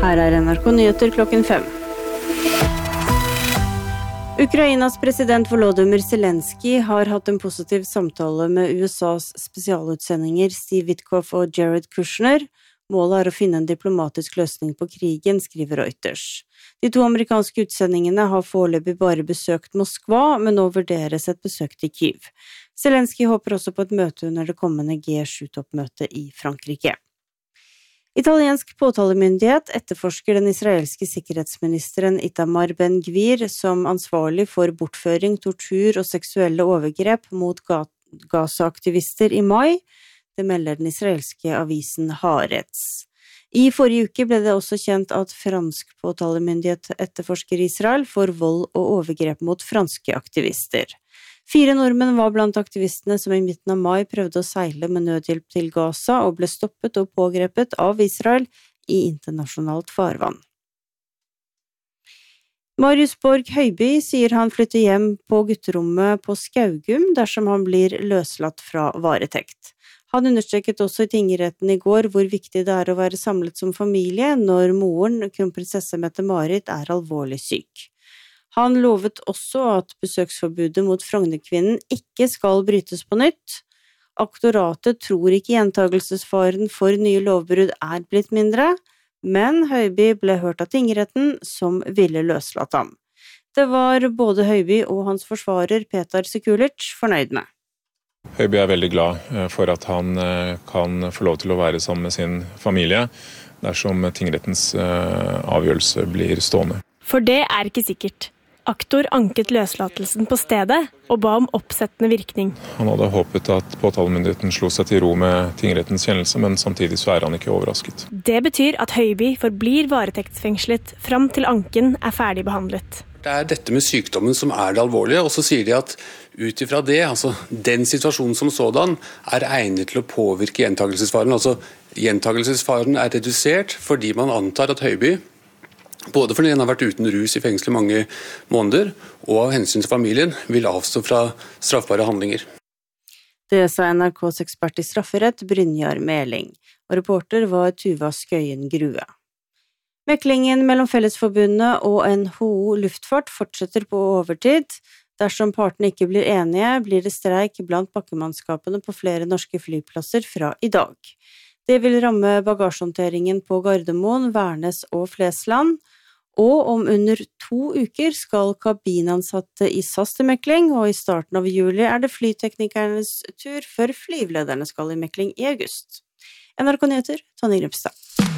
Her NRK Nyheter klokken 5. Ukrainas president Volodymyr Zelensky har hatt en positiv samtale med USAs spesialutsendinger Steve Witkoff og Jared Kushner. Målet å finne en diplomatisk løsning på krigen, skriver Reuters. De to amerikanske utsendingene har foreløpig bare besøkt Moskva, men nå vurderes et besøk til Kyiv. Zelensky håper også på et møte under det kommende G7-toppmøtet i Frankrike. Italiensk påtalemyndighet etterforsker den israelske sikkerhetsministeren Itamar Ben-Gvir som ansvarlig for bortføring, tortur og seksuelle overgrep mot Gaza-aktivister i mai. Det melder den israelske avisen Haaretz. I forrige uke ble det også kjent at fransk påtalemyndighet etterforsker Israel for vold og overgrep mot franske aktivister. 4 nordmenn var blant aktivistene som i midten av mai prøvde å seile med nødhjelp til Gaza og ble stoppet og pågrepet av Israel i internasjonalt farvann. Marius Borg Høiby sier han flytter hjem på gutterommet på Skaugum dersom han blir løslatt fra varetekt. Han understreket også i tingretten i går hvor viktig det å være samlet som familie når moren, kronprinsesse Mette-Marit, alvorlig syk. Han lovet også at besøksforbudet mot Frognerkvinnen ikke skal brytes på nytt. Aktoratet tror ikke gjentagelsesfaren for nye lovbrudd blitt mindre, men Høiby ble hørt av tingretten som ville løslatt ham. Det var både Høiby og hans forsvarer Petar Sekulic fornøyd med. Høiby veldig glad for at han kan få lov til å være sammen med sin familie dersom tingrettens avgjørelse blir stående. For det ikke sikkert. Aktor anket løslatelsen på stedet og ba om oppsettende virkning. Han hadde håpet at påtalemyndigheten slo seg til ro med tingrettens kjennelse, men samtidig så han ikke overrasket. Det betyr at Høiby forblir varetektsfengslet fram til anken ferdig behandlet. Det dette med sykdommen som det alvorlige, og så sier de at ut ifra det, altså den situasjonen som sådan, egnet til å påvirke gjentagelsesfaren. Altså gjentagelsesfaren redusert fordi man antar at Høiby, både fordi han har vært uten rus i fengsel i mange måneder, og av hensyn til familien, vil avstå fra straffbare handlinger. Det sa NRKs ekspert i strafferett, Brynjar Meling, og reporter var Tuva Skøyen Grue. Meklingen mellom Fellesforbundet og NHO Luftfart fortsetter på overtid. Dersom partene ikke blir enige, blir det streik blant bakkemannskapene på flere norske flyplasser fra i dag. Det vil ramme bagasjehåndteringen på Gardermoen, Værnes og Flesland, og om under 2 uker skal kabinansatte i SAS til mekling, og i starten av juli det flyteknikernes tur før flyvelederne skal i mekling i august. NRK Nyheter, Tonje Gripstad.